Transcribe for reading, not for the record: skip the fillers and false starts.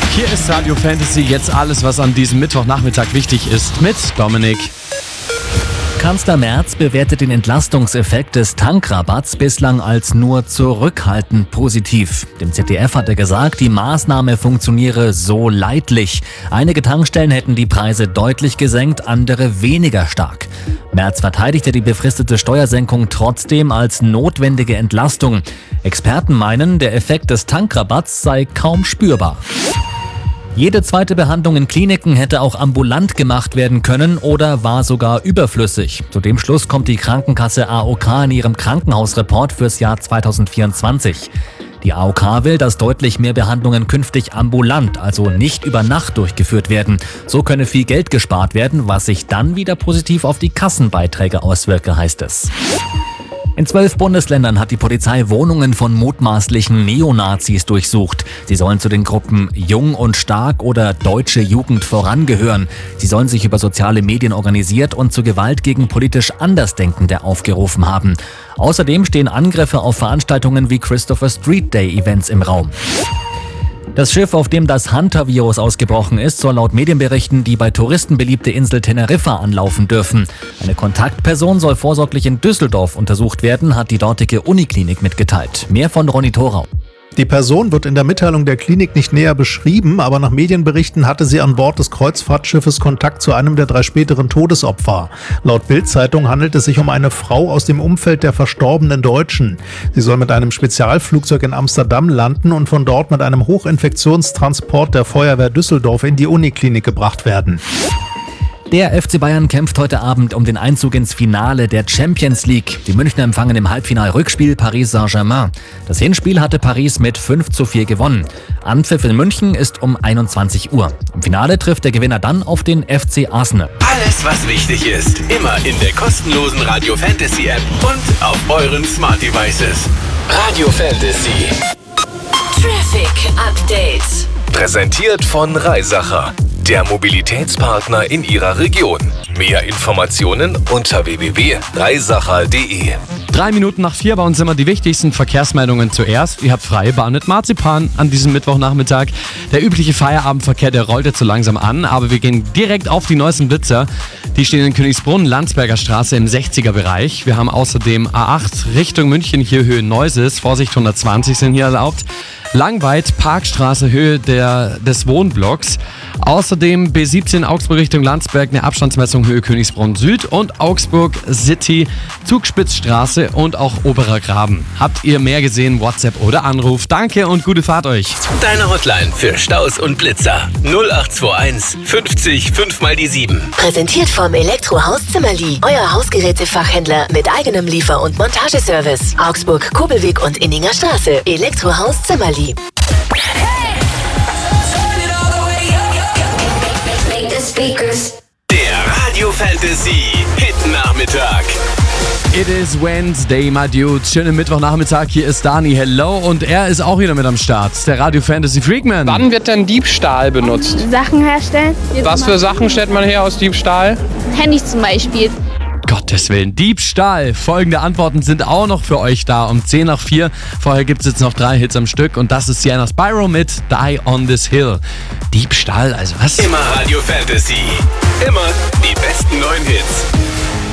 Hier ist Radio Fantasy, jetzt alles, was an diesem Mittwochnachmittag wichtig ist, mit Dominik. Kanzler Merz bewertet den Entlastungseffekt des Tankrabatts bislang als nur zurückhaltend positiv. Dem ZDF hat er gesagt, die Maßnahme funktioniere so leidlich. Einige Tankstellen hätten die Preise deutlich gesenkt, andere weniger stark. Merz verteidigte die befristete Steuersenkung trotzdem als notwendige Entlastung. Experten meinen, der Effekt des Tankrabatts sei kaum spürbar. Jede zweite Behandlung in Kliniken hätte auch ambulant gemacht werden können oder war sogar überflüssig. Zu dem Schluss kommt die Krankenkasse AOK in ihrem Krankenhausreport fürs Jahr 2024. Die AOK will, dass deutlich mehr Behandlungen künftig ambulant, also nicht über Nacht durchgeführt werden. So könne viel Geld gespart werden, was sich dann wieder positiv auf die Kassenbeiträge auswirke, heißt es. In 12 Bundesländern hat die Polizei Wohnungen von mutmaßlichen Neonazis durchsucht. Sie sollen zu den Gruppen Jung und Stark oder Deutsche Jugend vorangehören. Sie sollen sich über soziale Medien organisiert und zu Gewalt gegen politisch Andersdenkende aufgerufen haben. Außerdem stehen Angriffe auf Veranstaltungen wie Christopher Street Day Events im Raum. Das Schiff, auf dem das Hunter-Virus ausgebrochen ist, soll laut Medienberichten die bei Touristen beliebte Insel Teneriffa anlaufen dürfen. Eine Kontaktperson soll vorsorglich in Düsseldorf untersucht werden, hat die dortige Uniklinik mitgeteilt. Mehr von Ronny Thorau. Die Person wird in der Mitteilung der Klinik nicht näher beschrieben, aber nach Medienberichten hatte sie an Bord des Kreuzfahrtschiffes Kontakt zu einem der 3 späteren Todesopfer. Laut Bild-Zeitung handelt es sich um eine Frau aus dem Umfeld der verstorbenen Deutschen. Sie soll mit einem Spezialflugzeug in Amsterdam landen und von dort mit einem Hochinfektionstransport der Feuerwehr Düsseldorf in die Uniklinik gebracht werden. Der FC Bayern kämpft heute Abend um den Einzug ins Finale der Champions League. Die Münchner empfangen im Halbfinal-Rückspiel Paris Saint-Germain. Das Hinspiel hatte Paris mit 5:4 gewonnen. Anpfiff in München ist um 21 Uhr. Im Finale trifft der Gewinner dann auf den FC Arsenal. Alles, was wichtig ist, immer in der kostenlosen Radio Fantasy App und auf euren Smart Devices. Radio Fantasy. Traffic Update. Präsentiert von Reisacher, der Mobilitätspartner in Ihrer Region. Mehr Informationen unter www.reisacher.de. 3 Minuten nach 4 bei uns immer die wichtigsten Verkehrsmeldungen zuerst. Ihr habt freie Bahn mit Marzipan an diesem Mittwochnachmittag. Der übliche Feierabendverkehr, der rollt jetzt so langsam an, aber wir gehen direkt auf die neuesten Blitzer. Die stehen in Königsbrunn, Landsberger Straße im 60er-Bereich. Wir haben außerdem A8 Richtung München, hier Höhe Neuses. Vorsicht, 120 sind hier erlaubt. Langweit, Parkstraße, Höhe des Wohnblocks. Außerdem B17 Augsburg Richtung Landsberg, eine Abstandsmessung Höhe Königsbrunn Süd und Augsburg City, Zugspitzstraße und auch Oberer Graben. Habt ihr mehr gesehen? WhatsApp oder Anruf. Danke und gute Fahrt euch. Deine Hotline für Staus und Blitzer 0821 50 5 mal die 7. Präsentiert vom Elektrohaus Zimmerli. Euer Hausgerätefachhändler mit eigenem Liefer- und Montageservice. Augsburg, Kobelweg und Inninger Straße. Elektrohaus Zimmerli. Der Radio Fantasy Hit-Nachmittag. It is Wednesday, my dudes. Schönen Mittwochnachmittag. Hier ist Dani. Hello. Und er ist auch wieder mit am Start. Der Radio Fantasy Freakman. Wann wird denn Diebstahl benutzt? Sachen herstellen. Was für Sachen stellt man her aus Diebstahl? Handys zum Beispiel. Gottes Willen, Diebstahl. Folgende Antworten sind auch noch für euch da um 10 nach 4. Vorher gibt es jetzt noch 3 Hits am Stück und das ist Sienna Spyro mit Die on This Hill. Diebstahl, also was? Immer Radio Fantasy. Immer die besten neuen Hits.